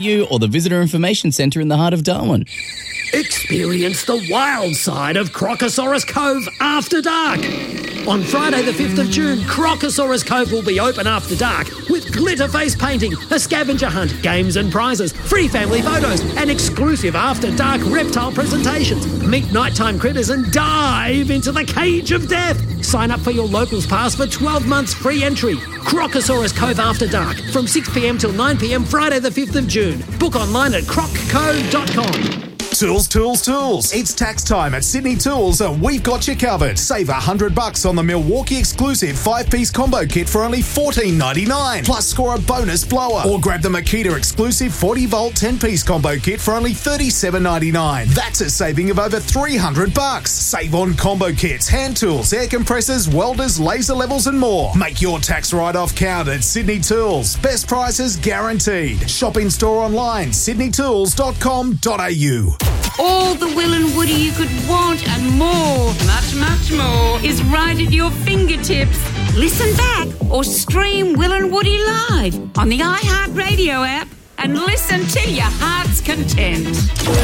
you or the Visitor Information Centre in the heart of Darwin. Experience the wild side of Crocosaurus Cove after dark. On Friday the 5th of June, Crocosaurus Cove will be open after dark with glitter face painting, a scavenger hunt, games and prizes, free family photos and exclusive after dark reptile presentations. Meet nighttime critters and dive into the cage of death. Sign up for your Locals Pass for 12 months free entry. Crocosaurus Cove after dark from 6 p.m. till 9 p.m. Friday the 5th of June. Book online at crocco.com. Tools, tools, tools. It's tax time at Sydney Tools and we've got you covered. Save $100 on the Milwaukee exclusive 5-piece combo kit for only $14.99. Plus score a bonus blower. Or grab the Makita exclusive 40-volt 10-piece combo kit for only $37.99. That's a saving of over $300. Save on combo kits, hand tools, air compressors, welders, laser levels and more. Make your tax write-off count at Sydney Tools. Best prices guaranteed. Shop in store online, sydneytools.com.au. All the Will and Woody you could want and more, much, much more, is right at your fingertips. Listen back or stream Will and Woody live on the iHeartRadio app and listen to your heart's content.